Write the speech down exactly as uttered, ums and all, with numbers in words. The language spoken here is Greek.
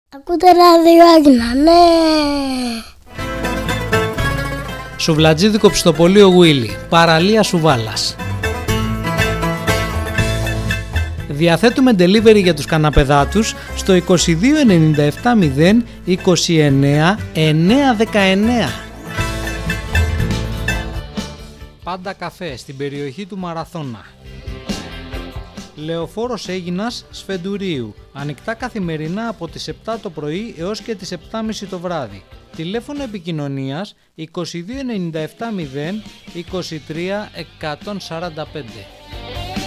Ακούτε ράδιο Άγνα, ναι. Σουβλατζίδικο ψητοπολείο Γουίλι, παραλία Σουβάλας. Διαθέτουμε delivery για τους καναπεδάτους στο είκοσι δύο ενενήντα επτά μηδέν είκοσι εννέα εννιακόσια δεκαεννέα. Πάντα καφέ στην περιοχή του Μαραθώνα. Λεωφόρος Αίγινας Σφεντουρίου. Ανοιχτά καθημερινά από τις επτά το πρωί έως και τις επτά και μισή το βράδυ. Τηλέφωνο επικοινωνίας είκοσι δύο ενενήντα επτά μηδέν είκοσι τρία εκατόν σαράντα πέντε.